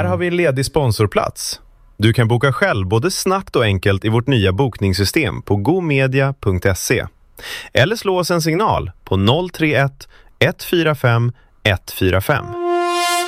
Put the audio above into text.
har vi en ledig sponsorplats. Du kan boka själv både snabbt och enkelt i vårt nya bokningssystem på gomedia.se. Eller slå oss en signal på 031 145 145.